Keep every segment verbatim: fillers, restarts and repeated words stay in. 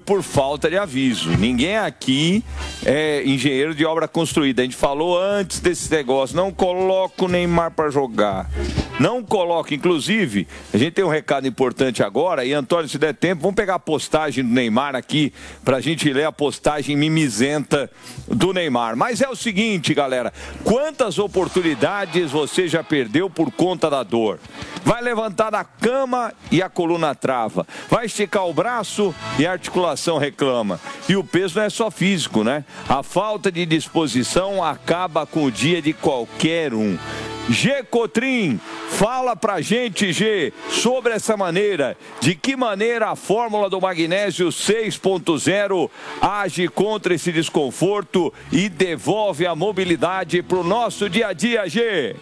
por falta de aviso. Ninguém aqui é engenheiro de obra construída. A gente falou antes desse negócio, não coloca o Neymar para jogar. Não coloca, inclusive, a gente tem um recado importante agora, e Antônio, se der tempo, vamos pegar a postagem do Neymar aqui, pra gente ler a postagem mimizenta do Neymar. Mas é o seguinte, galera, quantas oportunidades você já perdeu por conta da dor? Vai levantar da cama e a coluna trava. Vai esticar o braço e a articulação reclama. E o peso não é só físico, né? A falta de disposição acaba com o dia de qualquer um. G Cotrim, fala pra gente, G, sobre essa maneira, de que maneira a fórmula do magnésio seis ponto zero age contra esse desconforto e devolve a mobilidade pro nosso dia a dia, G.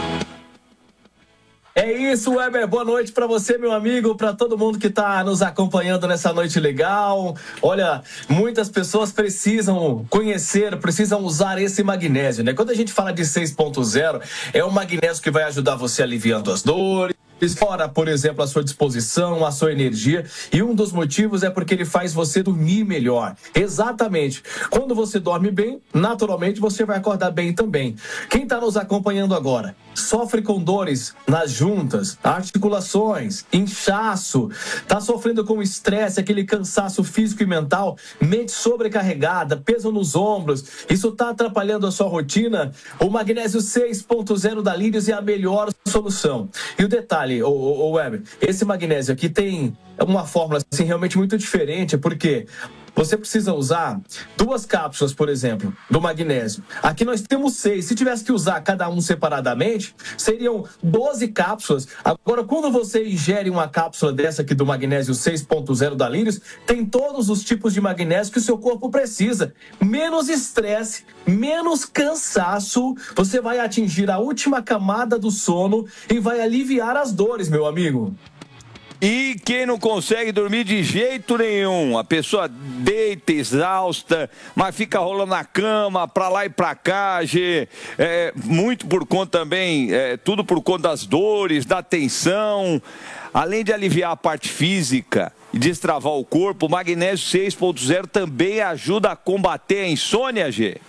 É isso, Weber. Boa noite para você, meu amigo, para todo mundo que está nos acompanhando nessa noite legal. Olha, muitas pessoas precisam conhecer, precisam usar esse magnésio, né? Quando a gente fala de seis ponto zero, é um magnésio que vai ajudar você aliviando as dores, fora, por exemplo, a sua disposição, a sua energia. E um dos motivos é porque ele faz você dormir melhor. Exatamente. Quando você dorme bem, naturalmente você vai acordar bem também. Quem está nos acompanhando agora sofre com dores nas juntas, articulações, inchaço, está sofrendo com estresse, aquele cansaço físico e mental, mente sobrecarregada, peso nos ombros, isso está atrapalhando a sua rotina? O magnésio seis ponto zero da Lírios é a melhor solução. E o detalhe, o, o, o Weber, esse magnésio aqui tem uma fórmula assim, realmente muito diferente, porque você precisa usar duas cápsulas, por exemplo, do magnésio. Aqui nós temos seis. Se tivesse que usar cada um separadamente, seriam doze cápsulas. Agora, quando você ingere uma cápsula dessa aqui do magnésio seis ponto zero da Lírios, tem todos os tipos de magnésio que o seu corpo precisa. Menos estresse, menos cansaço. Você vai atingir a última camada do sono e vai aliviar as dores, meu amigo. E quem não consegue dormir de jeito nenhum, a pessoa deita exausta, mas fica rolando na cama, pra lá e pra cá, Gê, é, muito por conta também, é, tudo por conta das dores, da tensão, além de aliviar a parte física e destravar o corpo, o magnésio seis ponto zero também ajuda a combater a insônia, Gê.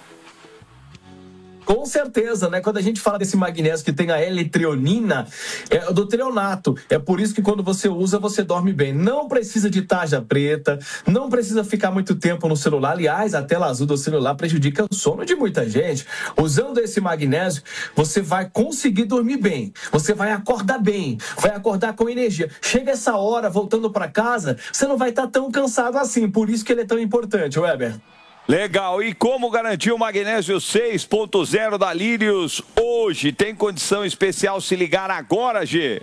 Com certeza, né? Quando a gente fala desse magnésio que tem a L-treonina, é do treonato. É por isso que quando você usa, você dorme bem. Não precisa de tarja preta, não precisa ficar muito tempo no celular. Aliás, a tela azul do celular prejudica o sono de muita gente. Usando esse magnésio, você vai conseguir dormir bem. Você vai acordar bem, vai acordar com energia. Chega essa hora, voltando para casa, você não vai estar tão cansado assim. Por isso que ele é tão importante, Weber. Legal, e como garantir o magnésio seis ponto zero da Lírios hoje? Tem condição especial se ligar agora, G?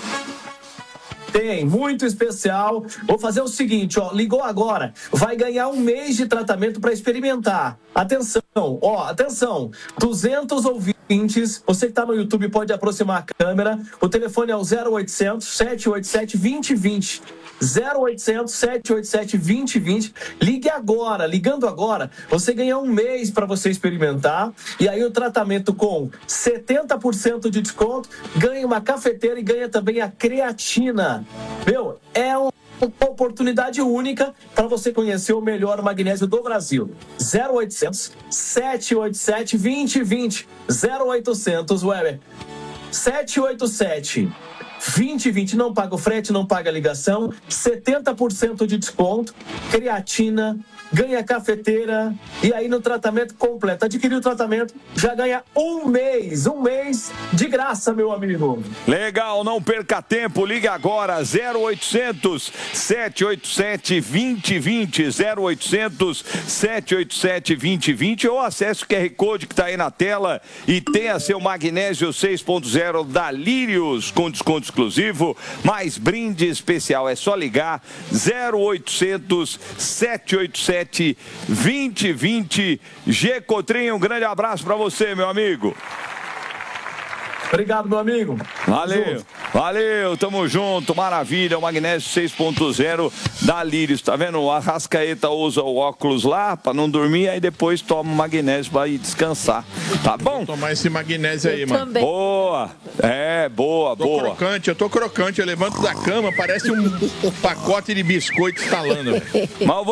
Tem, muito especial. Vou fazer o seguinte, ó, ligou agora, vai ganhar um mês de tratamento para experimentar. Atenção, ó, atenção, duzentos ouvintes, você que está no YouTube pode aproximar a câmera, o telefone é o zero oitocentos, sete oito sete, dois zero dois zero. zero oitocentos, sete oito sete, dois zero dois zero. Ligue agora, ligando agora, você ganha um mês para você experimentar, e aí o tratamento com setenta por cento de desconto, ganha uma cafeteira e ganha também a creatina. Meu, é um uma oportunidade única para você conhecer o melhor magnésio do Brasil. zero oitocentos, sete oito sete, dois zero dois zero. zero oitocentos, Weber. sete oito sete, dois zero dois zero. Não paga o frete, não paga a ligação. setenta por cento de desconto. Creatina, ganha cafeteira. E aí no tratamento completo. Adquirir o tratamento, já ganha um mês. Um mês de graça, meu amigo. Legal, não perca tempo. Ligue agora. zero oitocentos, sete oito sete, dois zero dois zero. zero oitocentos, sete oito sete, dois zero dois zero. Ou acesse o Q R Code que está aí na tela e tenha seu magnésio seis ponto zero da Lírios com desconto exclusivo, mais brinde especial. É só ligar zero oitocentos, sete oito sete, dois zero dois zero. G Cotrim, um grande abraço para você, meu amigo. Obrigado, meu amigo. Valeu, valeu, tamo junto, maravilha, o magnésio seis ponto zero da Lírios, tá vendo? A Arrascaeta usa o óculos lá pra não dormir, aí depois toma o magnésio pra ir descansar, tá bom? Vou tomar esse magnésio aí, mano. Também. Boa, é, boa, tô boa. Tô crocante, eu tô crocante, eu levanto da cama, parece um pacote de biscoito estalando. Mas